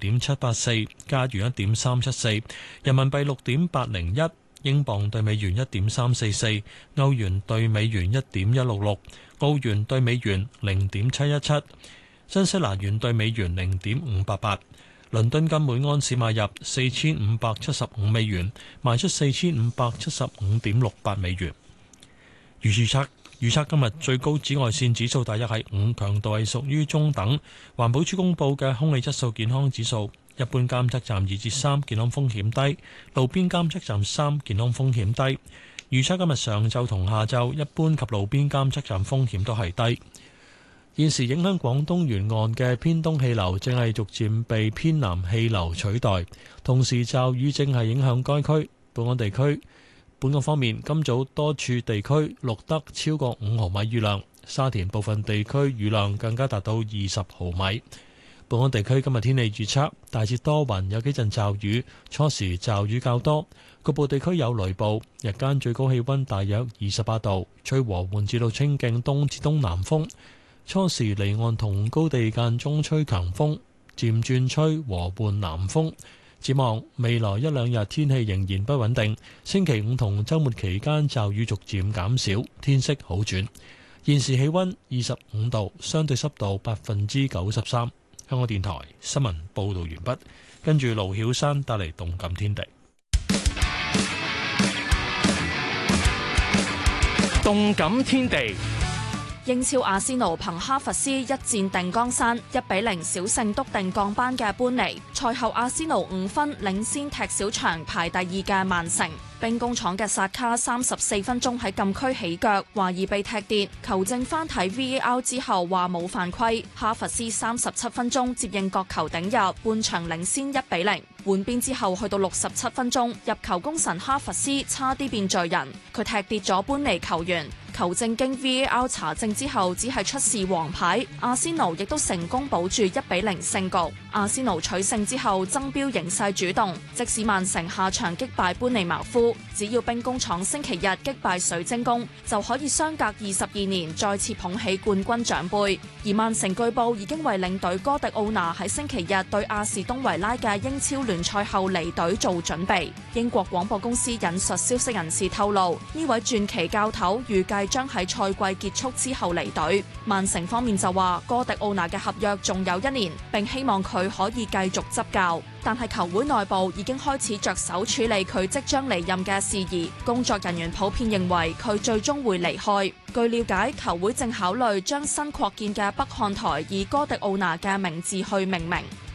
0.784，加元1.374，人民幣6.801，英鎊對美元1.344，歐元對美元1.166，澳元對美元0.717，新西蘭元對美元0.588。倫敦金每安士買入4575美元，賣出4575.68美元。預測今日最高紫外線指數大約係5，強度係屬於中等。環保署公布嘅空氣質素健康指數，一般監測站2至3，健康風險低；路邊監測站3，健康風險低。預測今日上晝同下晝，一般及路邊監測站風險都係低。現時影響廣東沿岸嘅偏東氣流正係逐漸被偏南氣流取代，同時驟雨正係影響該區。本港方面，今早多處地區錄得超過5毫米雨量，沙田部分地區雨量更加達到20毫米。本港地區今日天氣預測，大致多雲，有幾陣驟雨，初時驟雨較多，局部地區有雷暴，日間最高氣溫大約28度，吹和緩至到清勁東至東南風。初時離岸同高地間中吹強風，漸轉吹和緩南風。展望未來一兩日天氣仍然不穩定，星期五同週末期間驟雨逐漸減少，天色好轉。現時氣溫25度，相對濕度93%。香港電台新聞報導完畢，跟住盧曉山帶嚟動感天地。 動感天地。 英超阿仙奴憑哈弗斯一戰定江山，1-0小勝篤定降班嘅般尼。賽後阿仙奴5分領先踢小場排第2嘅曼城。兵工廠嘅薩卡34分鐘喺禁區起腳，懷疑被踢跌，球證翻睇 VAR 之後話冇犯規。哈弗斯37分鐘接應角球頂入，半場領先1-0。換邊之後去到67分鐘，入球功臣哈弗斯差啲變罪人，佢踢跌咗般尼球員。球證經 VAR 查證之後，只係出示黃牌。阿仙奴亦都成功保住1-0勝局。阿仙奴取勝之後，爭標形勢主動。即使曼城下場擊敗般尼茅夫，只要兵工廠星期日擊敗水晶宮，就可以相隔22年再次捧起冠軍獎盃。而曼城據報已經為領隊哥迪奧拿喺星期日對阿士東維拉嘅英超聯賽後離隊做準備。英國廣播公司引述消息人士透露，呢位傳奇教頭預計將喺賽季結束之後離隊。曼城方面就話，哥迪奧拿嘅合約仲有1年，並希望佢可以繼續執教。但係球會內部已經開始着手處理佢即將離任嘅事宜，工作人員普遍認為佢最終會離開。據了解，球會正考慮將新擴建嘅北看台以哥迪奧拿嘅名字去命名。